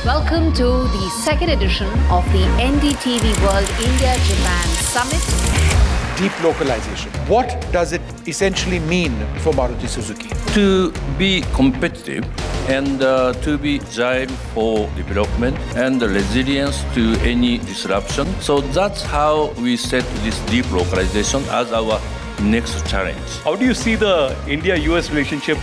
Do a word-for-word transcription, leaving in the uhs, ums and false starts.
Welcome to the second edition of the N D T V World India-Japan Summit. Deep localization. What does it essentially mean for Maruti Suzuki? To be competitive and uh, to be agile for development and resilience to any disruption. So that's how we set this deep localization as our next challenge. How do you see the India U S relationship